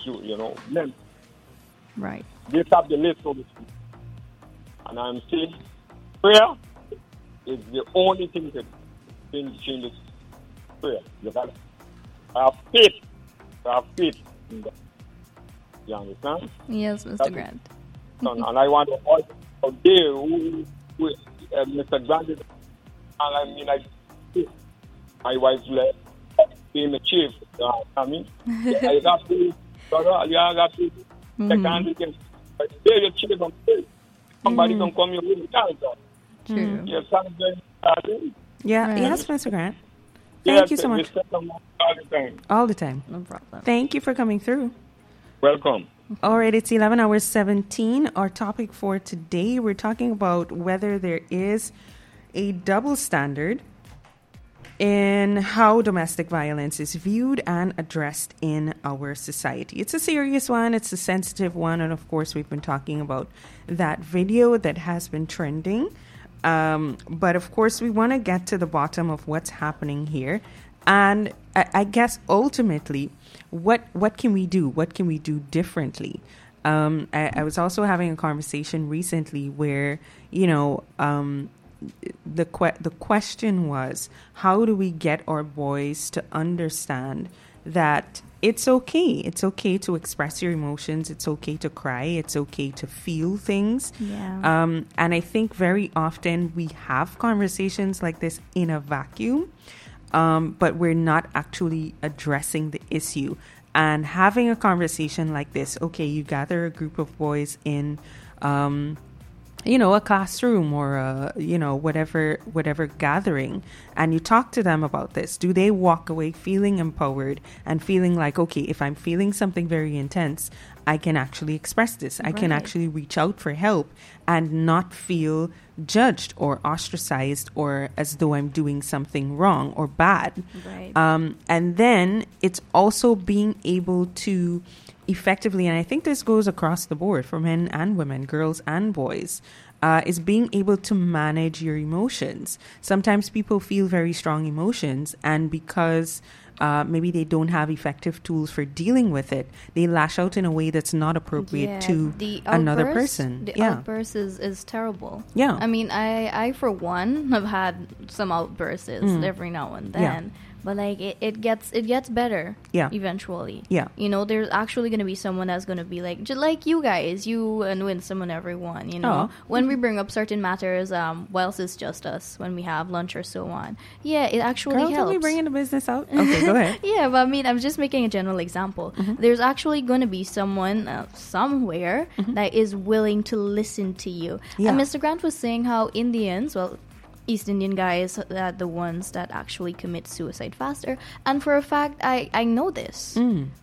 men. Right. They top the list, so to speak. And I'm saying prayer is the only thing that change this prayer. You got to have faith. Have faith in that. You understand? Yes, Mr. Grant. And I want to all out there who Mr. Grant is, and I mean, like, my wife being a chief. I mean, I got to, brother, you got to take on again. But there you chief on faith. Somebody can come here with a character. True. Yes, yeah. Right. Yes, Mr. Grant. Thank you so much. All the time. No problem. Thank you for coming through. Welcome. All right, it's 11 hours 17. Our topic for today, we're talking about whether there is a double standard in how domestic violence is viewed and addressed in our society. It's a serious one, it's a sensitive one, and of course we've been talking about that video that has been trending. But of course we want to get to the bottom of what's happening here. And I guess ultimately, what can we do? What can we do differently? I was also having a conversation recently where, the question was, how do we get our boys to understand that it's okay? It's okay to express your emotions. It's okay to cry. It's okay to feel things. Yeah. And I think very often we have conversations like this in a vacuum, but we're not actually addressing the issue. And having a conversation like this, okay, you gather a group of boys in a classroom or whatever gathering, and you talk to them about this. Do they walk away feeling empowered and feeling like, okay, if I'm feeling something very intense, I can actually express this. I can actually reach out for help and not feel judged or ostracized or as though I'm doing something wrong or bad. Right. And then it's also being able to effectively, and I think this goes across the board for men and women, girls and boys, is being able to manage your emotions. Sometimes people feel very strong emotions, and because maybe they don't have effective tools for dealing with it, they lash out in a way that's not appropriate to another person. The outburst is terrible. Yeah. I mean, I for one have had some outbursts every now and then. Yeah. But like it gets better. Yeah. Eventually. Yeah. There's actually gonna be someone that's gonna be like, just like you guys, you and Winsome and everyone. When we bring up certain matters, whilst it's just us, when we have lunch or so on. Yeah, it actually helps. Girl, can we bring the business out? Okay, go ahead. Yeah, but I mean, I'm just making a general example. There's actually gonna be someone somewhere that is willing to listen to you. Yeah. And Mr. Grant was saying how Indians, East Indian guys are the ones that actually commit suicide faster. And for a fact, I know this.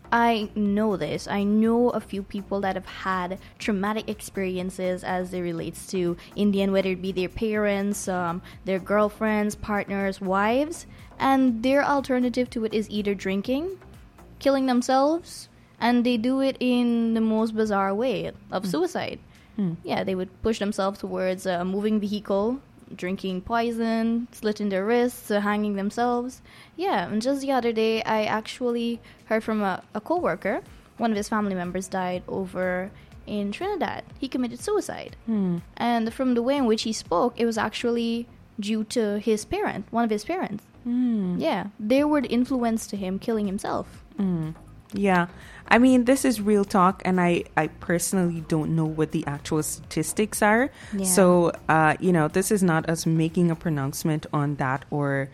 I know this. I know a few people that have had traumatic experiences as it relates to Indian, whether it be their parents, their girlfriends, partners, wives. And their alternative to it is either drinking, killing themselves, and they do it in the most bizarre way of suicide. Yeah, they would push themselves towards a moving vehicle, drinking poison, slitting their wrists, hanging themselves. Yeah, and just the other day, I actually heard from a co-worker. One of his family members died over in Trinidad. He committed suicide. And from the way in which he spoke, it was actually due to his parent, one of his parents. Yeah, they were the influence to him killing himself. Yeah. I mean, this is real talk, and I personally don't know what the actual statistics are. Yeah. So, this is not us making a pronouncement on that or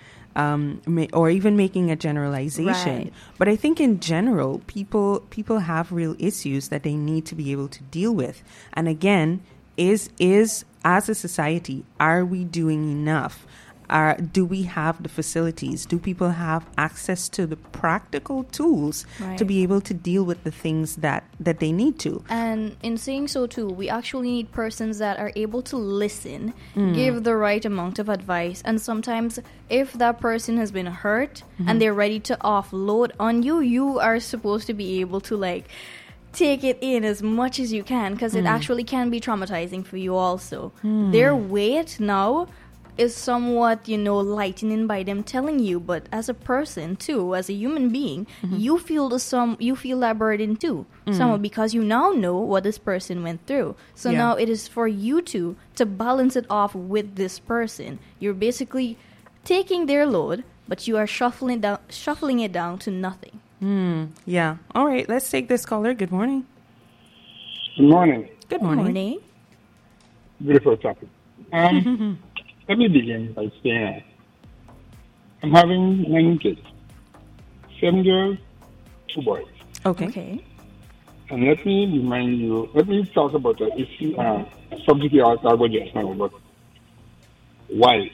even making a generalization. Right. But I think in general, people have real issues that they need to be able to deal with. And again, is as a society, are we doing enough? Do we have the facilities? Do people have access to the practical tools to be able to deal with the things that they need to? And in saying so too, we actually need persons that are able to listen, give the right amount of advice, and sometimes if that person has been hurt and they're ready to offload on you, you are supposed to be able to take it in as much as you can, because it actually can be traumatizing for you also. Their weight now is somewhat, lightening by them telling you, but as a person too, as a human being, you feel that burden too. Somewhat because you now know what this person went through. So now it is for you to balance it off with this person. You're basically taking their load, but you are shuffling it down to nothing. Yeah. All right. Let's take this caller. Good morning. Good morning. Good morning. Morning. Beautiful topic. Let me begin by saying I'm having 9 kids. 7 girls, 2 boys. Okay. And let me talk about the issue, subject you talked about just now, about why.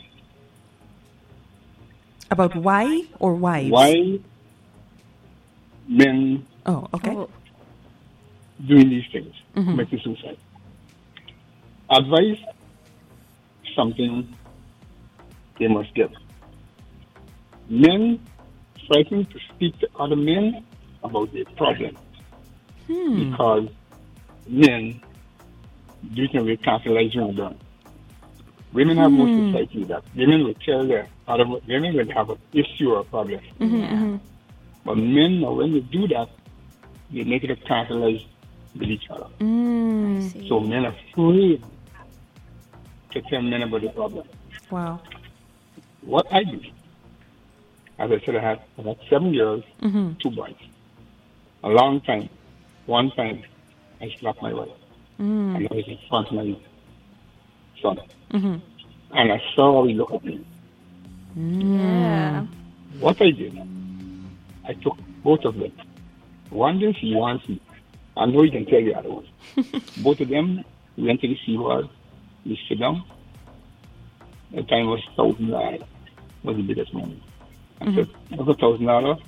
About why or wives? Why men doing these things, making suicide. Advice, something they must get. Men fighting to speak to other men about their problems. Because men do it in a way capitalizing on them. Women have more society that women will tell their other women will have an issue or a problem. But men, when they do that, they make it a capitalize with each other. So men are afraid to tell men about the problem. Wow. What I do, as I said, I had 7 girls, 2 boys. A long time. One time, I slapped my wife. And I was in front of my son. And I saw how he looked at me. Yeah. What I did, I took both of them. One day she wants me. I know he can tell the other one. Both of them went to the seaward. We sit down. The time was $1,000. Was the biggest money. I said, "That's $1,000.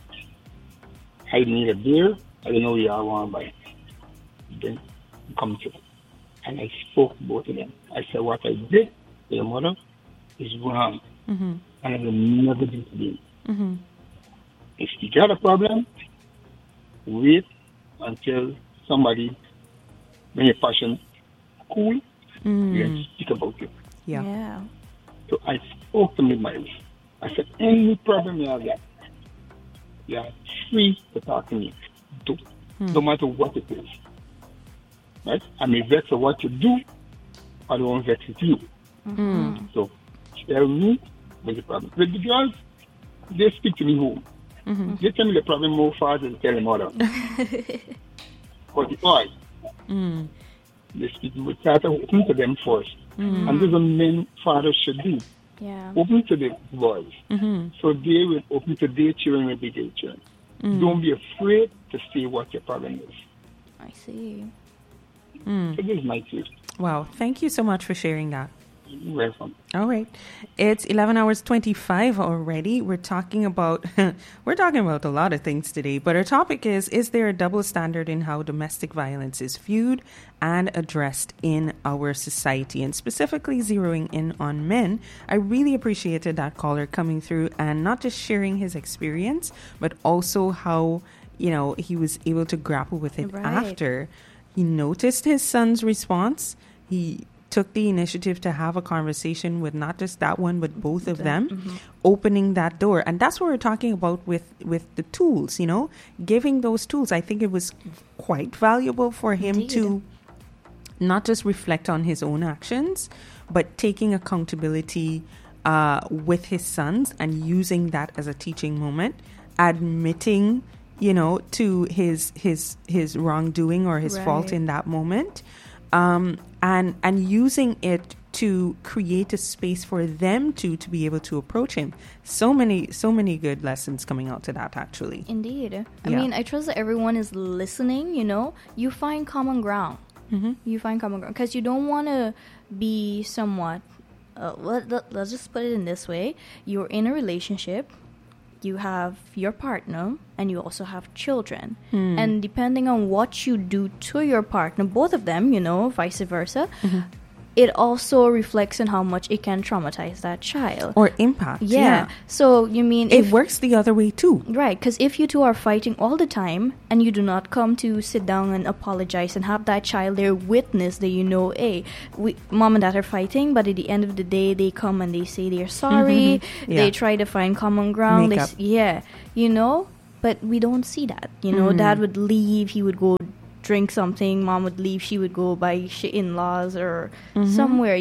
I need a beer. I don't know where I want to buy. Then come to it." And I spoke to both of them. I said, "What I did to your mother is wrong. And I will never do it again. If you got a problem, wait until somebody, when your passion cool, you can speak about it." Yeah. So I spoke to my wife. I said, "Any problem you have, you are free to talk to me. No matter what it is. Right? I may vex with what you do, I don't want to vex with you. So tell me what's the problem." With the girls, they speak to me home. They tell me the problem more fast than tell the mother. But the boys, they speak with try to open to them first. And this is what men fathers should do. Yeah. Open to the boys. So they will open to their children when they get children. Don't be afraid to say what your problem is. I see. So this is my tip. Wow. Thank you so much for sharing that. You're welcome. All right. It's 11 hours 25 already. We're talking about a lot of things today, but our topic is there a double standard in how domestic violence is viewed and addressed in our society, and specifically zeroing in on men? I really appreciated that caller coming through and not just sharing his experience, but also how, he was able to grapple with it after. He noticed his son's response. He took the initiative to have a conversation with not just that one, but both of them, opening that door. And that's what we're talking about with the tools, giving those tools. I think it was quite valuable for him to not just reflect on his own actions, but taking accountability with his sons and using that as a teaching moment, admitting, to his wrongdoing or his fault in that moment. And using it to create a space for them to be able to approach him. So many good lessons coming out to that, actually. Indeed. I mean, I trust that everyone is listening, you find common ground. You find common ground because you don't want to be somewhat, let's just put it in this way. You're in a relationship. You have your partner and you also have children. And depending on what you do to your partner, both of them, vice versa, it also reflects on how much it can traumatize that child. Or impact. Yeah. So you mean it works the other way too. Right, because if you two are fighting all the time and you do not come to sit down and apologize and have that child there witness that hey, mom and dad are fighting, but at the end of the day they come and they say they're sorry. They try to find common ground. But we don't see that. Dad would leave, he would go drink something, mom would leave, she would go by in-laws or somewhere.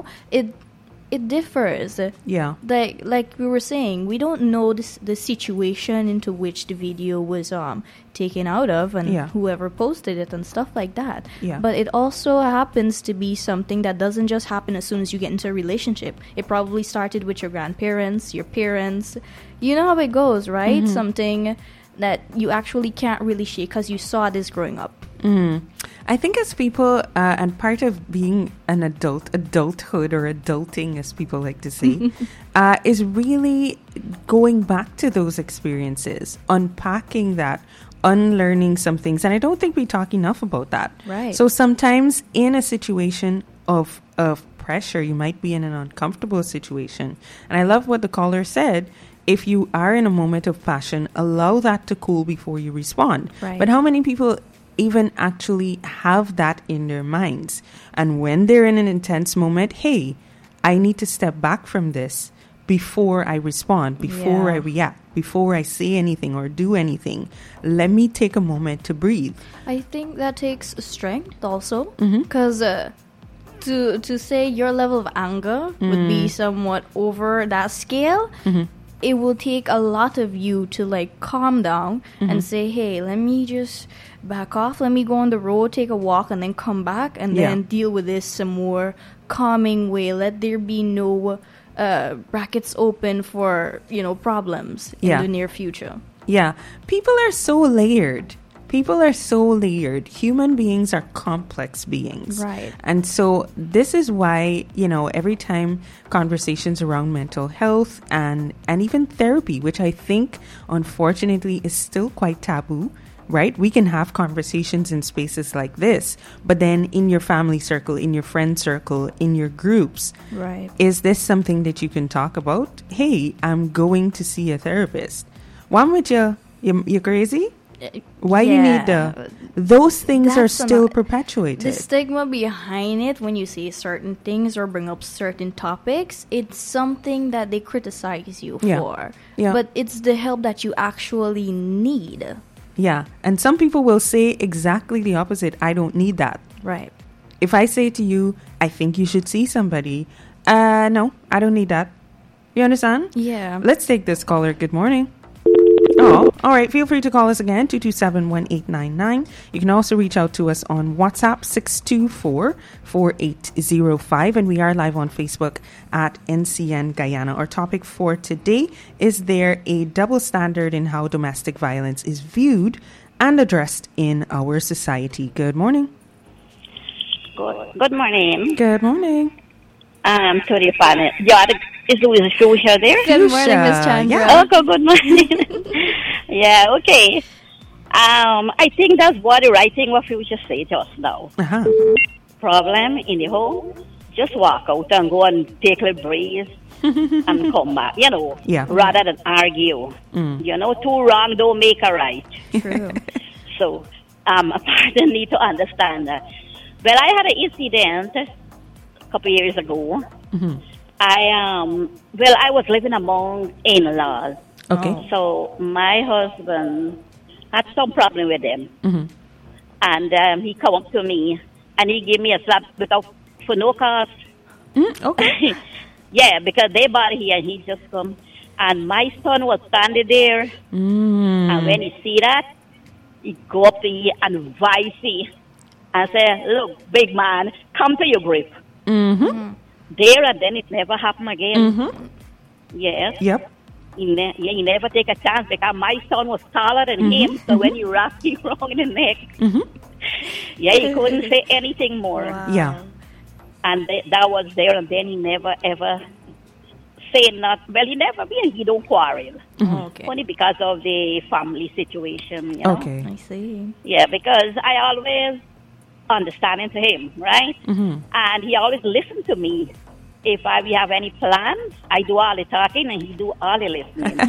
It differs. Yeah. Like we were saying, we don't know the situation into which the video was taken out of and whoever posted it and stuff like that. Yeah. But it also happens to be something that doesn't just happen as soon as you get into a relationship. It probably started with your grandparents, your parents. You know how it goes, right? Something that you actually can't really shake because you saw this growing up. I think as people, and part of being an adulthood or adulting, as people like to say, is really going back to those experiences, unpacking that, unlearning some things. And I don't think we talk enough about that. Right. So sometimes in a situation of pressure, you might be in an uncomfortable situation. And I love what the caller said. If you are in a moment of passion, allow that to cool before you respond. Right. But how many people even actually have that in their minds? And when they're in an intense moment, hey, I need to step back from this before I respond, before I react, before I say anything or do anything. Let me take a moment to breathe. I think that takes strength also, because to say your level of anger would be somewhat over that scale. It will take a lot of you to calm down and say, hey, let me just back off. Let me go on the road, take a walk, and then come back and then deal with this some more calming way. Let there be no brackets open for, problems in the near future. Yeah. People are so layered. Human beings are complex beings. Right. And so this is why, every time conversations around mental health and even therapy, which I think, unfortunately, is still quite taboo, right? We can have conversations in spaces like this, but then in your family circle, in your friend circle, in your groups, right? Is this something that you can talk about? Hey, I'm going to see a therapist. One with you crazy? Why you need those things are still perpetuated. The stigma behind it when you say certain things or bring up certain topics, it's something that they criticize you for. Yeah. But it's the help that you actually need. Yeah. And some people will say exactly the opposite. I don't need that. Right. If I say to you, I think you should see somebody, no, I don't need that. You understand? Yeah. Let's take this caller. Good morning. Oh, all right. Feel free to call us again, 227-1899. You can also reach out to us on WhatsApp, 624-4805. And we are live on Facebook at NCN Guyana. Our topic for today is there a double standard in how domestic violence is viewed and addressed in our society? Good morning. Good morning. Good morning. To the panel. Is Fuchsia there? Good morning, Miss Chandra. Yeah. Okay, good morning. Yeah, okay. I think that's what the right thing what Fuchsia said just now. Problem in the home, just walk out and go and take a breeze and come back, rather than argue. Two wrong don't make a right. True. So, a person need to understand that. Well, I had an incident a couple years ago. I was living among in-laws. Okay. So my husband had some problem with them. And he come up to me and he gave me a slap for no cause. Okay. Yeah, because they bought here and he just come. And my son was standing there. And when he see that, he go up to me and advise me and say, look, big man, come to your grip. There and then it never happened again. Yes. Yep. He never take a chance because my son was taller than him. So when you wrap him wrong in the neck, he couldn't say anything more. Wow. Yeah. And that was there, and then he never ever say not. Well, he never been. He don't quarrel. Okay. Only because of the family situation. Okay. I see. Yeah, because I always understanding to him, right? And he always listened to me. If we have any plans, I do all the talking and he do all the listening.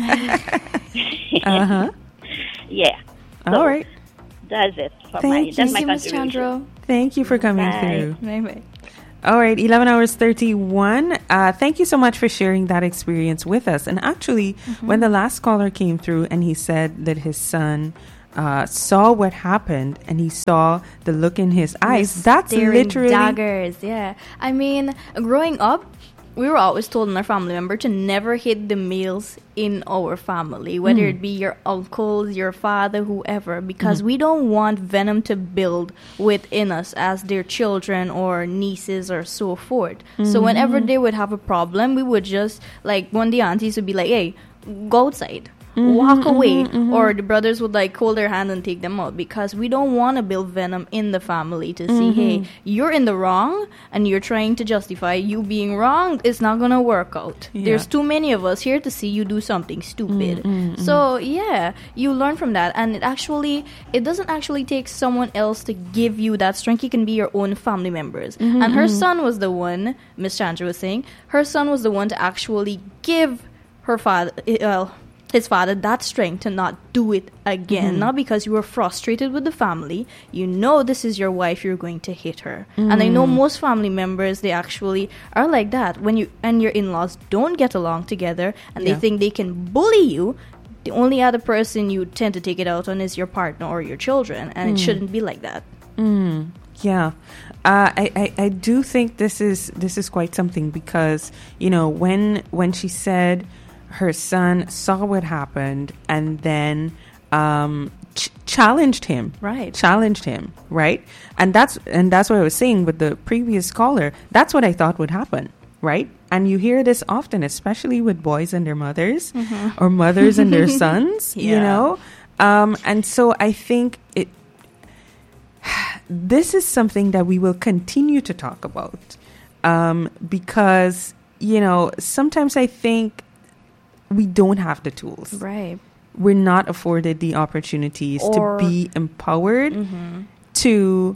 Yeah. So all right. that's it. Thank that's my you, Ms. contribution. Chandra. Thank you for coming Bye. through. Bye-bye. All right, 11 hours 31. Thank you so much for sharing that experience with us. And actually, when the last caller came through and he said that his son saw what happened and he saw the look in his eyes, that's Staring literally... daggers. Yeah. I mean, growing up, we were always told in our family member to never hit the males in our family, whether it be your uncles, your father, whoever, because we don't want venom to build within us as their children or nieces or so forth. So whenever they would have a problem, we would just, like, one of the aunties would be like, hey, go outside. Walk away, or the brothers would like hold their hand and take them out, because we don't want to build venom in the family to see, hey, you're in the wrong and you're trying to justify you being wrong. It's not gonna work out. There's too many of us here to see you do something stupid. So yeah, you learn from that, and it doesn't actually take someone else to give you that strength. It can be your own family members. And her son was the one, Miss Chandra was saying, her son was the one to actually give her father his father that strength to not do it again. Not because you were frustrated with the family. You know this is your wife, you're going to hit her. And I know most family members, they actually are like that. When you and your in-laws don't get along together and they think they can bully you, the only other person you tend to take it out on is your partner or your children. And it shouldn't be like that. Yeah. I do think this is quite something, because, you know, when she said her son saw what happened and then challenged him. Right. Challenged him, right? And that's what I was saying with the previous caller. That's what I thought would happen, right? And you hear this often, especially with boys and their mothers or mothers and their sons, you know? And so I think this is something that we will continue to talk about, because, you know, sometimes I think we don't have the tools. Right. We're not afforded the opportunities to be empowered to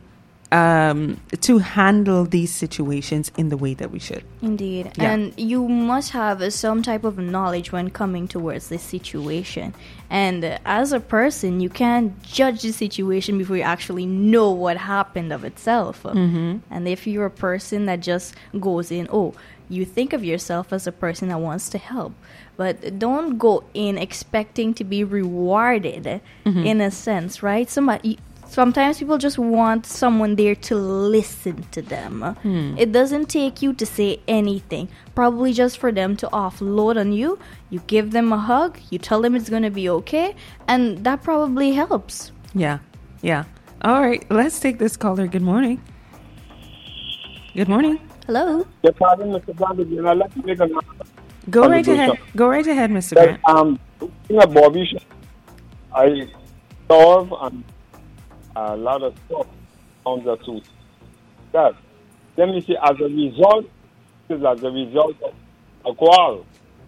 handle these situations in the way that we should. Indeed. Yeah. And you must have some type of knowledge when coming towards this situation. And as a person, you can't judge the situation before you actually know what happened of itself. And if you're a person that just goes in, you think of yourself as a person that wants to help, but don't go in expecting to be rewarded in a sense, right? Sometimes people just want someone there to listen to them. It doesn't take you to say anything, probably just for them to offload on you. You give them a hug, you tell them it's going to be okay, and that probably helps. Yeah. All right, let's take this caller. Good morning. Good morning. Hello. Yes, pardon, Mr. Brandon, I'd like to make a Go right ahead. Go right ahead, Mr. Grant. In a Bobby, I solve and a lot of stuff on the truth. That, let me say, as a result of a quarrel,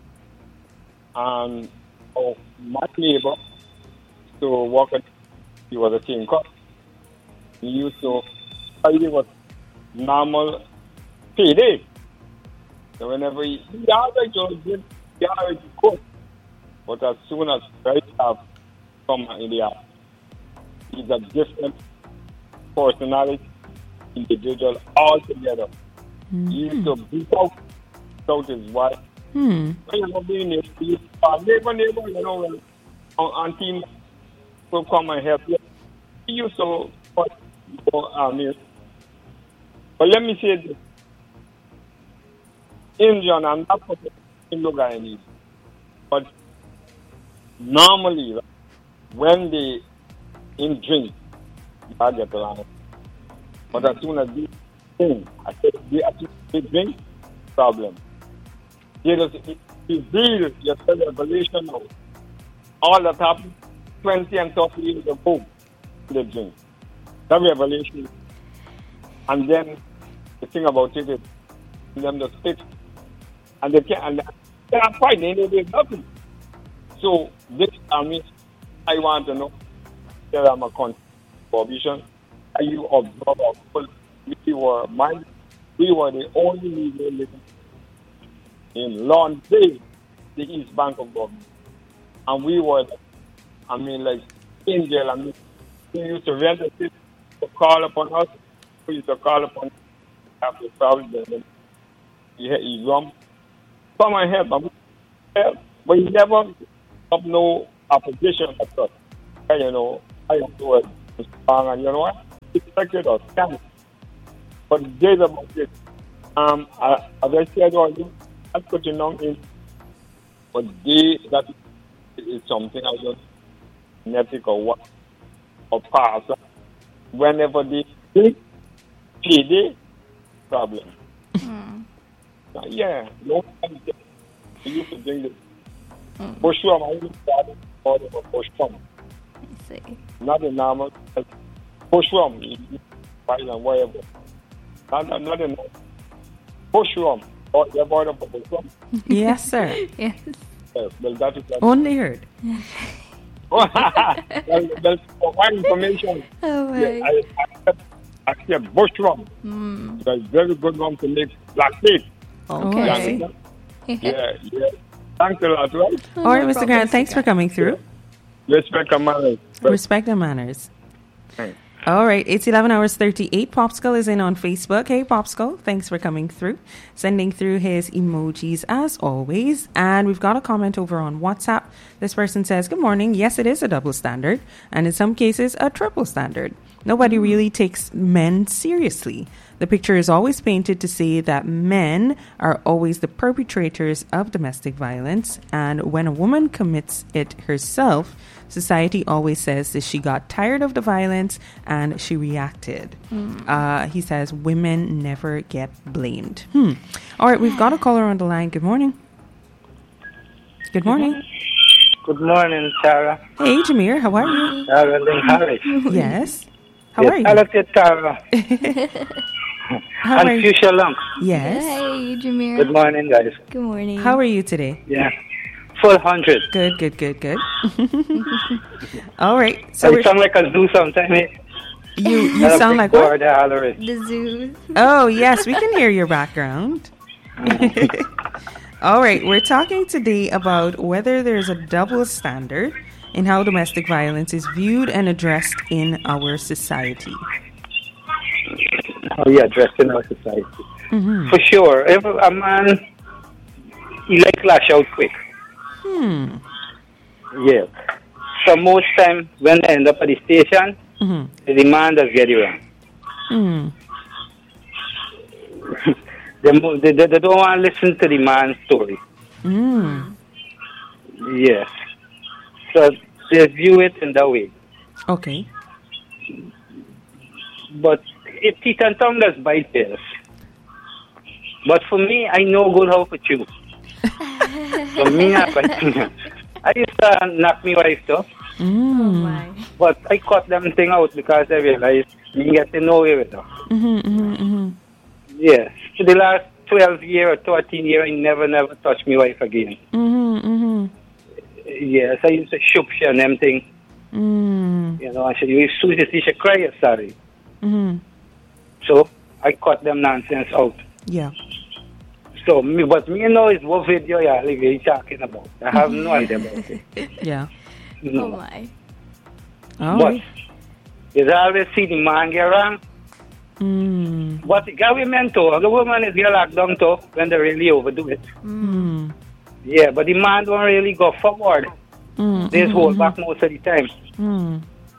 and my neighbor to work at, he was a team cop. He used to, it was normal payday. So whenever he already cooked, but as soon as right have come in the house, he's a different personality, individual altogether. He used to beat out his wife. Neighbor, you know, on team will come and help you. He used to, but let me say this. Indian, I'm not putting in the guy any, but normally, when they in drink, I get along. But as soon as they drink, they drink, problem. You deal your revelation of all that happened 20 and 30 years ago, they drink. That revelation. And then the thing about it is, them the stick, and they can't fight, they do nothing. So this, I want to know, there I'm a contribution, you observe, we were the only Negro living in London, the East Bank of government. And we were, like angel. We used to rent a city to call upon us. We used to call upon us after travel. He come and help. But he never have no opposition at all. I am doing strong, and what? It's affected us. But the days about it, as I said already, that's what you know in. But that is something I just never or pass. Whenever they pay problem. Yeah, no one used to bring it. For sure, I only started for some. I see. Not a normal. For sure, whatever. Not a for sure. Or the border for some. Yes, sir. Yes. Yes, well, that is Only heard. well, for my information, Oh, my. yeah, I accept bushrum. That's very good one to make black cake. Okay. Yeah. Thanks a lot, right? All right, Mr. Grant, thanks for coming through. Respect and manners. Respect and manners. Thanks. All right, it's 11 hours 38. Popsicle is in on Facebook. Hey, Popsicle, thanks for coming through. Sending through his emojis as always. And we've got a comment over on WhatsApp. This person says, good morning. Yes, it is a double standard. And in some cases, a triple standard. Nobody really takes men seriously. The picture is always painted to say that men are always the perpetrators of domestic violence. And when a woman commits it herself, society always says that she got tired of the violence and she reacted. He says women never get blamed. All right, we've got a caller on the line. Good morning. Good morning. Good morning, Sarah. Hey, Jameer, how are you? Sarah Lynn Harris. Yes. How are you? I looked at Sarah. How are And you? Fuchsia Long. Yes. Hey, Jameer. Good morning, guys. Good morning. How are you today? Yeah. Full 100. Good. All right. So So I sound like a zoo sometimes. you sound like what? The zoo. Oh, yes, we can hear your background. All right, we're talking today about whether there's a double standard in how domestic violence is viewed and addressed in our society. Oh, yeah, dressed in our society. For sure. If a man, he like lash out quick. Yeah. So most time, when they end up at the station, the man does get it wrong. They don't want to listen to the man's story. Yes. So they view it in that way. Okay. But if teeth and tongue does bite this. But for me, I know good how to chew. So me not bite. I used to knock my wife too. Oh, my. But I cut them thing out because I realized me get to know it with her. Yes. For the last 12 years or 13 years, I never touched my wife again. Yes, I used to shoop she and them thing. You know, I said, you should cry, you're sorry. So I cut them nonsense out. Yeah. So, but me know is what video you're talking about. I have no idea about it. Yeah. No. Oh, my. All But right. you always see the man get wrong. But the women too. The woman is get locked down too when they really overdo it. Yeah, but the man don't really go forward. They just hold back most of the time.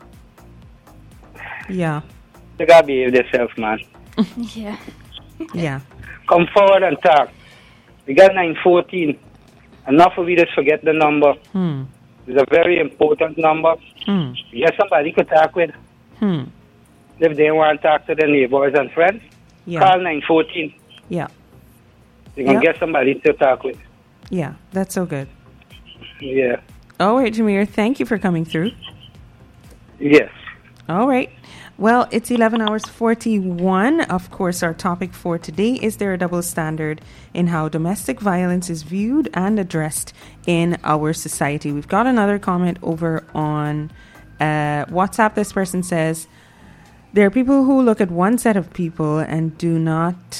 Yeah. They gotta behave themselves, man. Yeah. Yeah. Come forward and talk. We got 914. Enough of you just forget the number. It's a very important number. You have somebody you could talk with. If they want to talk to their neighbors and friends, call 914. Yeah. You can get somebody to talk with. Yeah. That's so good. Yeah. All right, Jameer, thank you for coming through. Yes. All right. Well, it's 11 hours 41. Of course, our topic for today is there a double standard in how domestic violence is viewed and addressed in our society. We've got another comment over on WhatsApp. This person says, There are people who look at one set of people and do not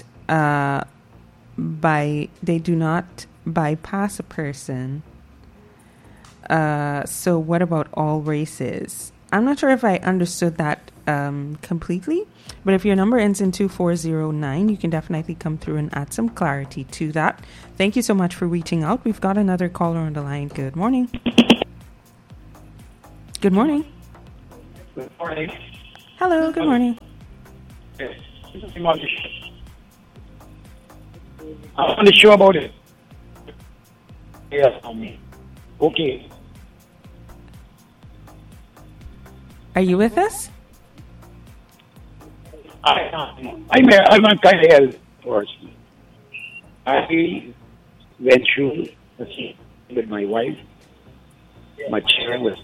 bypass a person. So what about all races? I'm not sure if I understood that completely, but if your number ends in 2409, you can definitely come through and add some clarity to that. Thank you so much for reaching out. We've got another caller on the line. Good morning. Good morning. Good morning. Hello, good morning. Yes. I'm on the show about it. Yes, okay. Are you with us? I'm a kind of health person. I went through with my wife. My children was.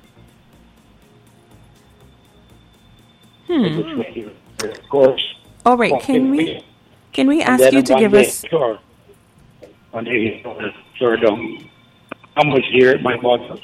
Of course. All right. Can we ask you to give us? On the third I was here at my mother.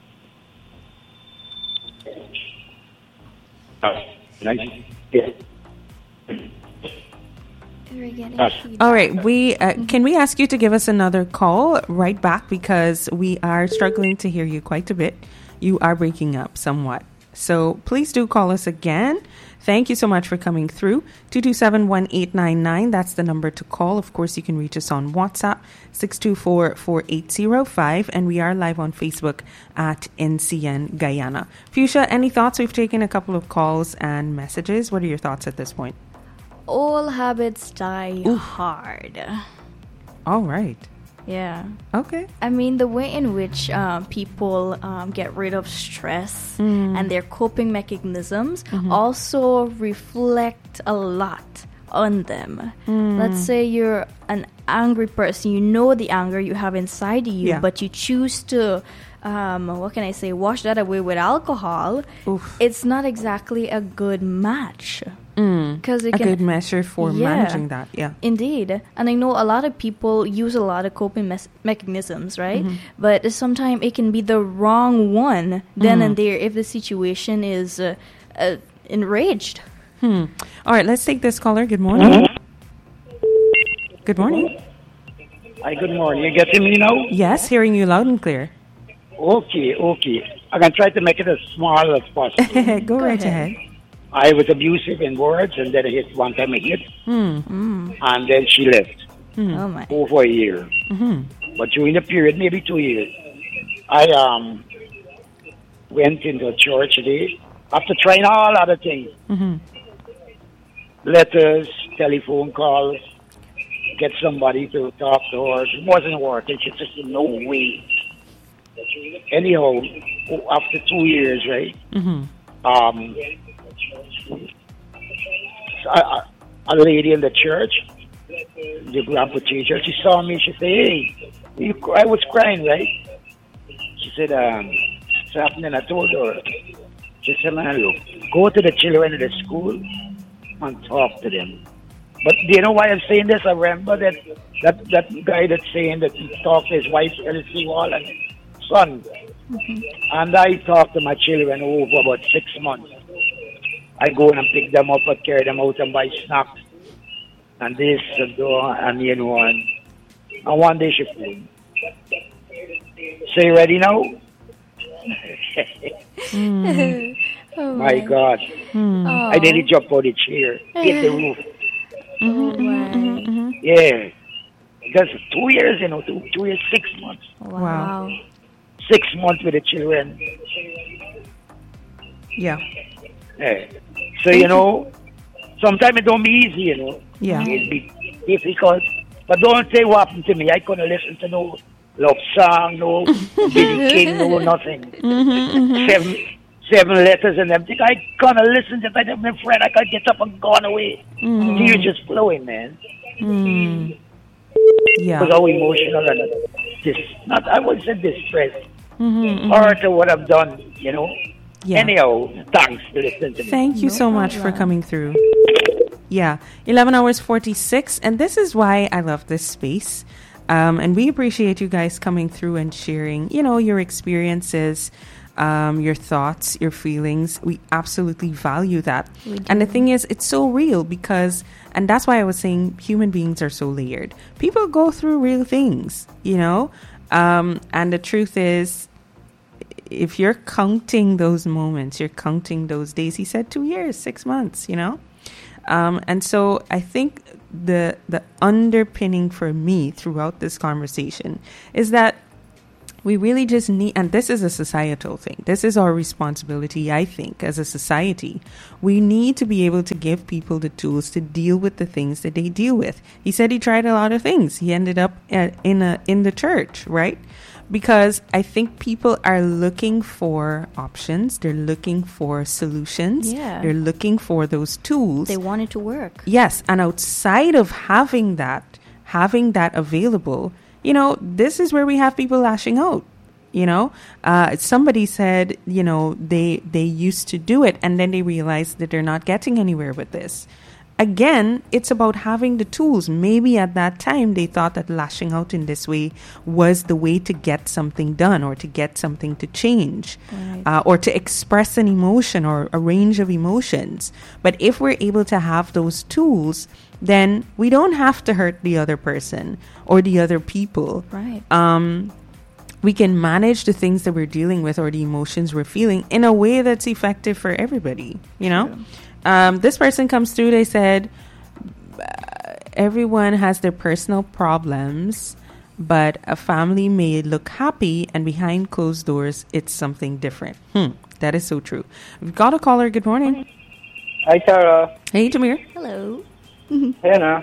All right, we can we ask you to give us another call right back because we are struggling to hear you quite a bit. You are breaking up somewhat. So please do call us again. Thank you so much for coming through. 227-1899, that's the number to call. Of course, you can reach us on WhatsApp, 624-4805, and we are live on Facebook at NCN Guyana. Fuchsia, any thoughts? We've taken a couple of calls and messages. What are your thoughts at this point? All habits die hard. All right. Yeah. Okay. I mean, the way in which people get rid of stress and their coping mechanisms also reflect a lot on them. Let's say you're an angry person. You know the anger you have inside you, but you choose to, wash that away with alcohol. It's not exactly a good match. Because a good measure for managing that, indeed. And I know a lot of people use a lot of coping mechanisms, right? But sometimes it can be the wrong one then and there if the situation is enraged. All right, let's take this caller. Good morning. Good morning. Hi, good morning. You getting me now? Yes, hearing you loud and clear. Okay. I'm going to try to make it as small as possible. Go right ahead. I was abusive in words, and then one time I hit, and then she left. Oh my! Over a year. But during the period, maybe 2 years, I went into a church today after trying all other things, letters, telephone calls, get somebody to talk to her. It wasn't working. She just said, no way. Anyhow, after 2 years, right? A lady in the church, the grandpa teacher, she saw me. She said, "Hey, I was crying, right?" She said, "What's happening?" I told her. She said, "Man, look, go to the children at the school and talk to them." But do you know why I'm saying this? I remember that guy that's saying that he talked to his wife, Elsie Wall, and son. And I talked to my children over about 6 months. I go and pick them up and carry them out and buy snacks and this and that and you know and one day she phoned. So you ready now? My God. I nearly jumped out the chair, hit the roof. Yeah. Because 2 years, 2 years, 6 months. Wow. 6 months with the children. Yeah. So, sometimes it don't be easy, Yeah. It be difficult. But don't say what happened to me. I couldn't listen to no love song, no Billy King, no nothing. 7 letters and everything. I couldn't listen to that. My friend, I could get up and gone away. Tears just flowing, man. Yeah. It was all emotional and I would say distressed. Hurt to what I've done, Yeah. Anyhow, thanks for listening to me. Thank you so much for coming through. Yeah, 11 hours 46, and this is why I love this space. And we appreciate you guys coming through and sharing, your experiences. your thoughts, your feelings. We absolutely value that. And the thing is, it's so real because, and that's why I was saying human beings are so layered. People go through real things, you know? And the truth is, if you're counting those moments, you're counting those days. He said 2 years, 6 months, you know? And so I think the underpinning for me throughout this conversation is that we really just need, and this is a societal thing. This is our responsibility, I think, as a society. We need to be able to give people the tools to deal with the things that they deal with. He said he tried a lot of things. He ended up in the church, right? Because I think people are looking for options. They're looking for solutions. Yeah. They're looking for those tools. They want it to work. Yes. And outside of having that available, you know, this is where we have people lashing out. You know, somebody said, you know, they used to do it and then they realized that they're not getting anywhere with this. Again, it's about having the tools. Maybe at that time they thought that lashing out in this way was the way to get something done or to get something to change, right. Or to express an emotion or a range of emotions. But if we're able to have those tools, then we don't have to hurt the other person or the other people. Right. We can manage the things that we're dealing with or the emotions we're feeling in a way that's effective for everybody, you know? This person comes through, they said, everyone has their personal problems, but a family may look happy and behind closed doors, it's something different. That is so true. We've got a caller. Good morning. Hi, Tara. Hey, Jameer. Hello. Hannah.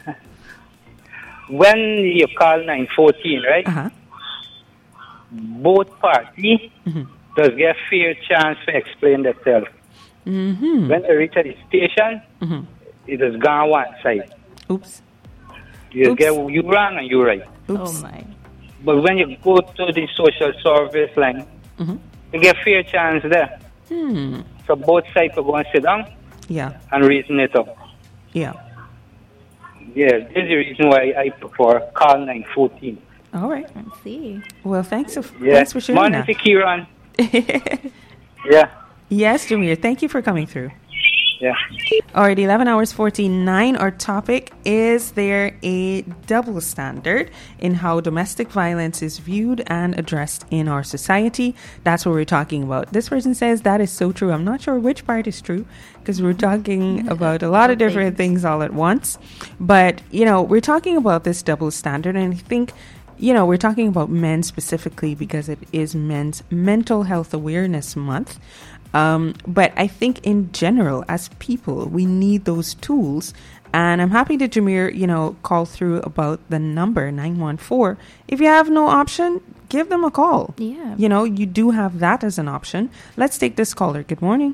When you call 914, right? Uh-huh. Both parties does get a fair chance to explain themselves. Mm-hmm. When they reach at the station, it has gone one side. Oops. You get you wrong and you right. Oops. Oh, my. But when you go to the social service line, you get a fair chance there. So both sides will go and sit down and reason it out. Yeah. Yeah, this is the reason why I prefer call 914. All right. I see. Well, thanks for sharing Morning that. to Kieran. Yeah. Yes, Jameer. Thank you for coming through. Yeah. All right, 11 hours 49. Our topic is there a double standard in how domestic violence is viewed and addressed in our society? That's what we're talking about. This person says that is so true. I'm not sure which part is true because we're talking about a lot of different things all at once. But, you know, we're talking about this double standard, and I think, you know, we're talking about men specifically because it is Men's Mental Health Awareness Month. But I think in general, as people, we need those tools. And I'm happy that Jameer, you know, called through about the number 914. If you have no option, give them a call. Yeah. You know, you do have that as an option. Let's take this caller. Good morning.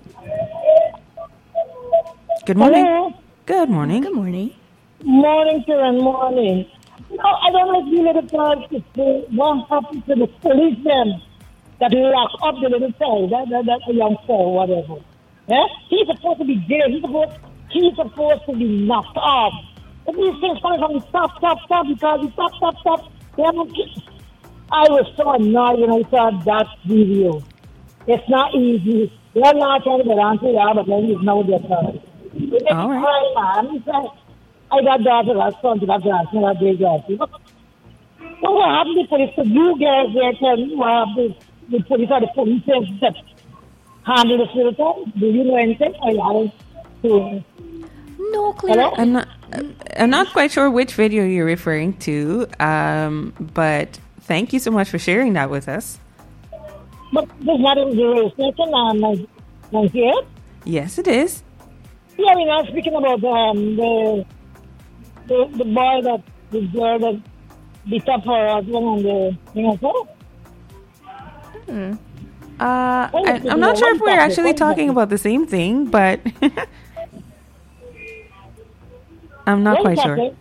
Good morning. Hello. Good morning. Good morning. Morning, Karen, morning. No, I don't like you little girls to say what happened to the policeman that lock up the little child, that young boy, whatever. Yeah? He's supposed to be jailed. He's supposed to be knocked off. But these things coming from the stop, because he stop. They haven't. I was so annoyed when I saw that video. It's not easy. They're not trying to get onto that, but then it's no different. All right. Man. It's like, I got daughter, last son, that grandson, that great grandson. But what happened to the police? So you guys there tell me what happened. The police or the police that handle the filter? Do you know anything? No clue. Hello? I'm not quite sure which video you're referring to, but thank you so much for sharing that with us. But there's not in the station on my here? Yes, it is. Yeah, I mean, I'm speaking about the boy that the girl that beat up her husband and the thing like that. I'm not sure if we're actually talking about the same thing, but I'm not quite sure.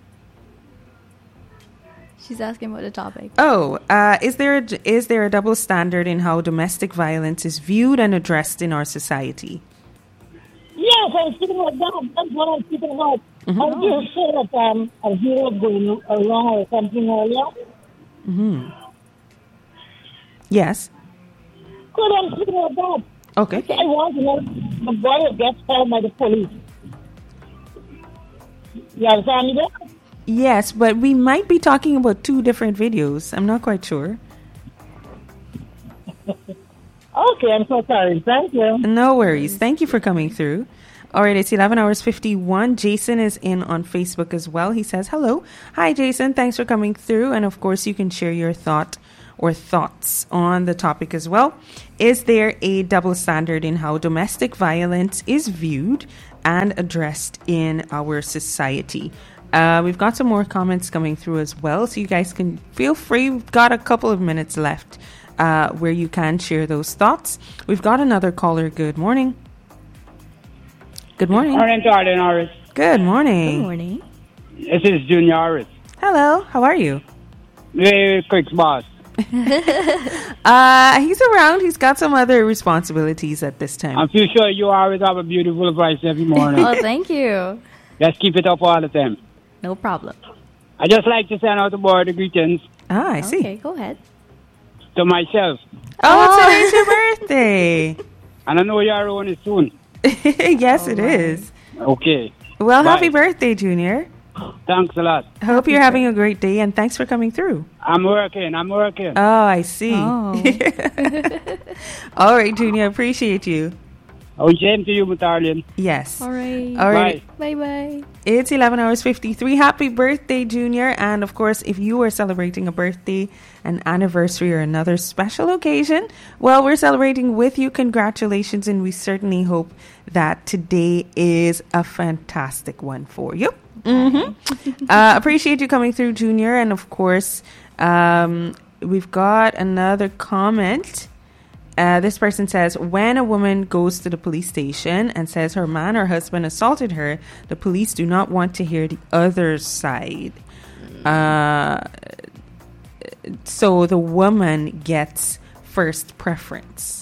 She's asking about the topic. Oh, is there a double standard in how domestic violence is viewed and addressed in our society? Yes, I'm speaking about that. That's what I'm speaking about. I'm just saying that a video going wrong or something earlier. Yes. couldn't figure that. Okay. I want to know the boy gets found by the police. You understand me there? Yes, but we might be talking about two different videos. I'm not quite sure. Okay, I'm so sorry. Thank you. No worries. Thank you for coming through. All right, it's 11 hours 51. Jason is in on Facebook as well. He says, hello. Hi, Jason. Thanks for coming through. And of course, you can share your thoughts on the topic as well. Is there a double standard in how domestic violence is viewed and addressed in our society? We've got some more comments coming through as well, so you guys can feel free. We've got a couple of minutes left where you can share those thoughts. We've got another caller. Good morning. Good morning. Morning, Jordan Norris. Good morning. Good morning. This is Junior Norris. Hello. How are you? Hey, quick boss. He's around. He's got some other responsibilities at this time. I'm too sure you always have a beautiful voice every morning. Oh, thank you. Let's keep it up all the time. No problem. I just like to send out the board the greetings. Ah, I see. Okay, go ahead. To myself. Oh, today's your birthday. And I know your own is soon. Yes, it is. Okay. Well, Bye. happy birthday, Junior. Thanks a lot. I hope you're having a great day, and thanks for coming through. I'm working. Oh, I see. Oh. All right, Junior, appreciate you. Oh, shame to you, my darling. Yes. All right. All right. Bye-bye. It's 11 hours 53. Happy birthday, Junior. And of course, if you are celebrating a birthday, an anniversary, or another special occasion, well, we're celebrating with you. Congratulations. And we certainly hope that today is a fantastic one for you. Appreciate you coming through, Junior. And of course, we've got another comment. This person says, when a woman goes to the police station and says her man or husband assaulted her, the police do not want to hear the other side. So the woman gets first preference.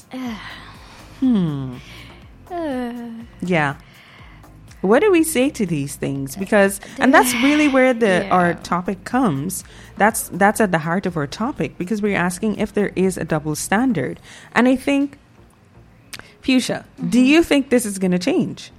Yeah. What do we say to these things? Because, and that's really where our topic comes. That's at the heart of our topic, because we're asking if there is a double standard. And I think, Fuchsia, do you think this is going to change?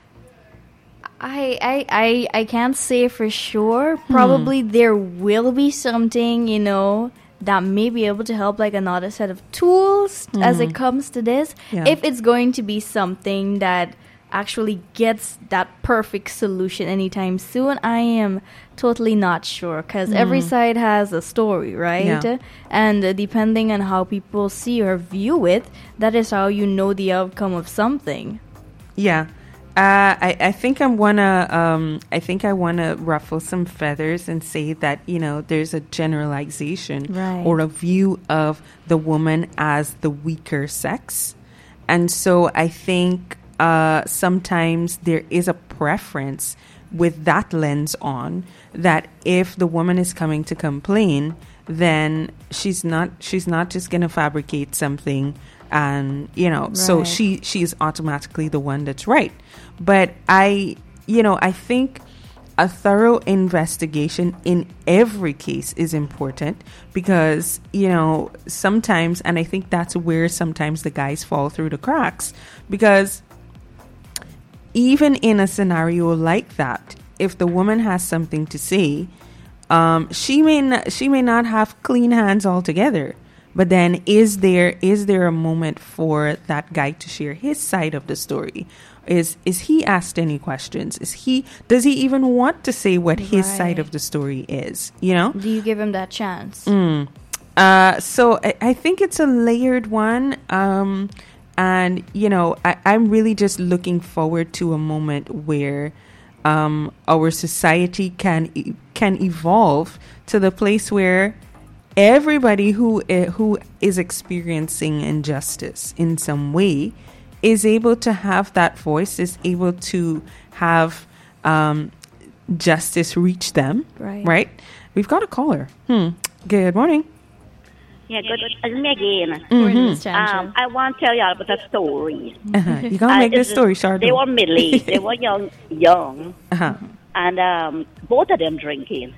I can't say for sure. Probably there will be something, that may be able to help, like another set of tools as it comes to this. Yeah. If it's going to be something that actually gets that perfect solution anytime soon, I am totally not sure, because every side has a story, right? Yeah. And depending on how people see or view it, that is how you know the outcome of something. Yeah. I think I wanna ruffle some feathers and say that, there's a generalization Right. or a view of the woman as the weaker sex. And so I think sometimes there is a preference with that lens on, that if the woman is coming to complain, then she's not just going to fabricate something, and so Right. she's automatically the one that's right. But I think a thorough investigation in every case is important, because sometimes, and I think that's where sometimes the guys fall through the cracks, because even in a scenario like that, if the woman has something to say, she may not have clean hands altogether. But then, is there a moment for that guy to share his side of the story? Is he asked any questions? Does he even want to say what his side of the story is? Do you give him that chance? So I think it's a layered one. And, I'm really just looking forward to a moment where our society can evolve to the place where everybody who is experiencing injustice in some way is able to have that voice, is able to have justice reach them. Right? We've got a caller. Good morning. Yeah, good. It's me again. I want to tell y'all about a story. You gotta make this story short. They were middle-aged. They were young, and both of them drinking.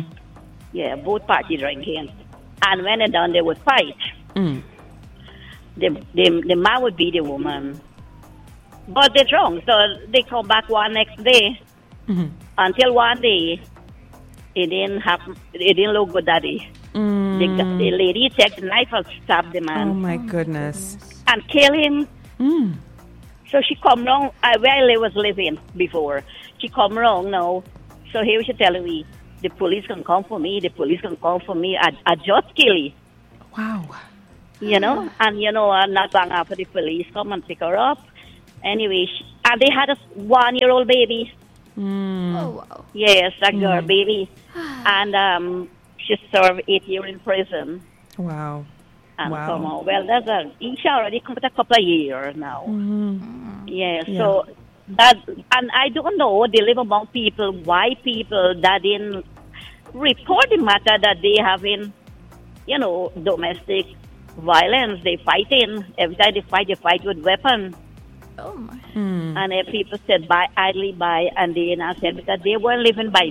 Yeah, both parties drinking. And when they're done, they would fight. the man would beat the woman. But they're drunk, so they come back one next day. Until one day, it didn't look good that day. The lady took the knife and stabbed the man. Oh my goodness. And kill him. So she come round where I was living before. She come round now. So here she telling me, the police can come for me. The police can come for me. I just kill you. Wow. You know, and not long after the police come and pick her up. Anyway, and they had a 1-year-old baby. Oh wow. Yes, a girl baby, and she served 8 years in prison. Wow. And come on. Well, she already come with a couple of years now. Yeah, so that, and I don't know, they live among people, why people that didn't report the matter that they having, domestic violence. They fighting. Every time they fight with weapons. Oh my. And people said, idly by, and they said, because they were living by